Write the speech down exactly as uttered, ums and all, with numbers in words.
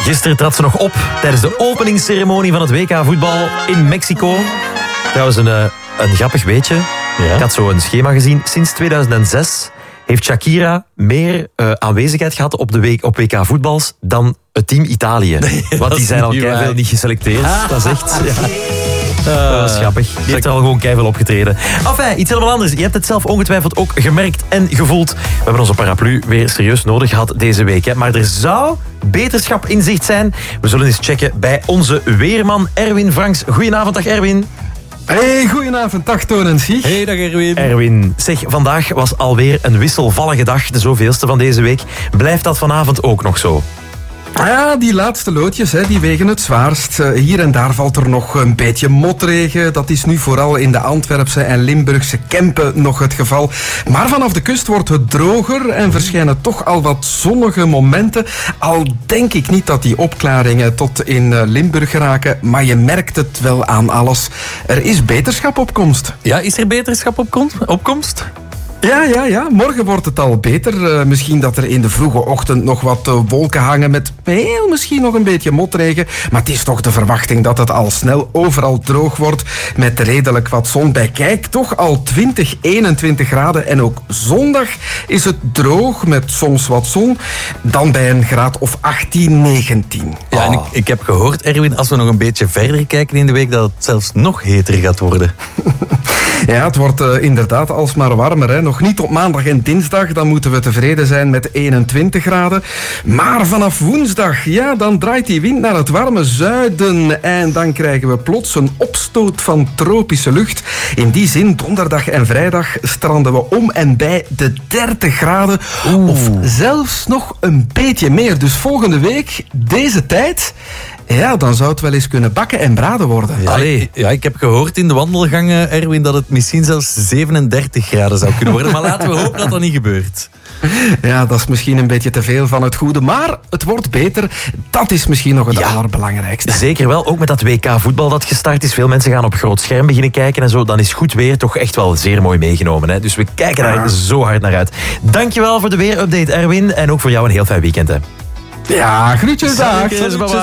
Gisteren trad ze nog op tijdens de openingsceremonie van het W K voetbal in Mexico. Trouwens, een, uh, een grappig weetje. Ja. Ik had zo een schema gezien. Sinds tweeduizend zes heeft Shakira meer uh, aanwezigheid gehad op, de week, op W K voetbals dan het team Italië. Nee, want die zijn al keiveel niet geselecteerd. Ah. Dat is echt... Ja. Uh, dat is grappig. Die heeft er al gewoon keiveel opgetreden. Enfin, iets helemaal anders. Je hebt het zelf ongetwijfeld ook gemerkt en gevoeld. We hebben onze paraplu weer serieus nodig gehad deze week. Hè. Maar er zou beterschap in zicht zijn. We zullen eens checken bij onze weerman Erwin Franks. Goedenavond, dag Erwin. Hey, goedenavond, dag Toon en Sieg. Hey, dag Erwin. Erwin, zeg, vandaag was alweer een wisselvallige dag, de zoveelste van deze week. Blijft dat vanavond ook nog zo? Ja, die laatste loodjes, hè, die wegen het zwaarst. Hier en daar valt er nog een beetje motregen. Dat is nu vooral in de Antwerpse en Limburgse Kempen nog het geval. Maar vanaf de kust wordt het droger en verschijnen toch al wat zonnige momenten. Al denk ik niet dat die opklaringen tot in Limburg raken, maar je merkt het wel aan alles. Er is beterschap op komst. Ja, is er beterschap op komst? Op komst? Ja, ja, ja. Morgen wordt het al beter. Uh, misschien dat er in de vroege ochtend nog wat uh, wolken hangen met heel misschien nog een beetje motregen. Maar het is toch de verwachting dat het al snel overal droog wordt met redelijk wat zon bij. Kijk, toch al twintig, eenentwintig graden. En ook zondag is het droog met soms wat zon. Dan bij een graad of achttien, negentien. Ja, en ik, ik heb gehoord, Erwin, als we nog een beetje verder kijken in de week, dat het zelfs nog heter gaat worden. Ja, het wordt uh, inderdaad alsmaar warmer. Hè. Nog niet op maandag en dinsdag, dan moeten we tevreden zijn met eenentwintig graden. Maar vanaf woensdag, ja, dan draait die wind naar het warme zuiden. En dan krijgen we plots een opstoot van tropische lucht. In die zin, donderdag en vrijdag stranden we om en bij de dertig graden. Oeh. Of zelfs nog een beetje meer. Dus volgende week, deze tijd... Ja, dan zou het wel eens kunnen bakken en braden worden. Ja, Allee. ja, ik heb gehoord in de wandelgangen, Erwin, dat het misschien zelfs zevenendertig graden zou kunnen worden. Maar laten we hopen dat dat niet gebeurt. Ja, dat is misschien een beetje te veel van het goede. Maar het wordt beter. Dat is misschien nog het ja, allerbelangrijkste. Zeker wel. Ook met dat W K voetbal dat gestart is. Veel mensen gaan op groot scherm beginnen kijken en zo. Dan is goed weer toch echt wel zeer mooi meegenomen. Hè? Dus we kijken daar ja. zo hard naar uit. Dankjewel voor de weerupdate, Erwin. En ook voor jou een heel fijn weekend. Hè. Ja, groetjes, dag.